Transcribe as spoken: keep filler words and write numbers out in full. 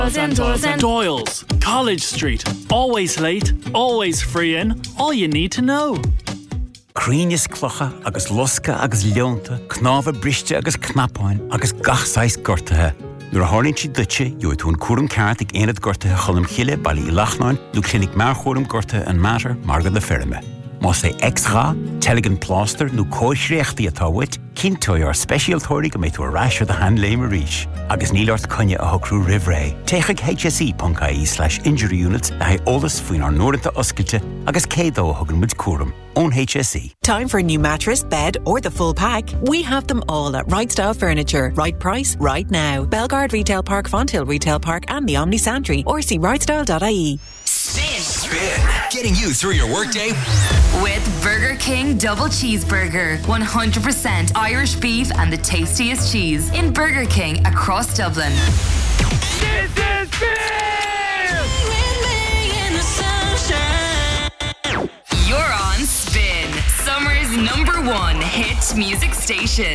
Doyle's, College Street. Always late, always free in. All you need to know. Críneas clocha agus losca agus leonta, knáfa briste agus knapáin agus gachsáis gortathe. Nuair a tharlaíonn si duite, jo tún cuaram ceart ag aonad gortathe cholam chiile bailí i lachnáin, nó clinic mar chóram gortathe an matter margad le ferme. Más é extra, telegin plaster nó cóisreachtaí atá wit, cinntói ar specialtóirí go méid tú arráisir de hand léim a ríis. Agus nílart cunne a hocrú rivré. Téigh h s e dot i e slash injury units a haid ólas faoin ar nóirinta oscailte agus cédó a thugann muid cuaram. Own H S E. Time for a new mattress, bed, or the full pack? We have them all at Right Style Furniture. Right price, right now. Belgard Retail Park, Fonthill Retail Park, and the Omni Santry. Or see right style dot i e. Spin. Spin. Getting you through your workday. With Burger King Double Cheeseburger. one hundred percent Irish beef and the tastiest cheese. In Burger King across Dublin. This is Spin! With me in the sunshine. You're on Spin. Summer's number one hit music station.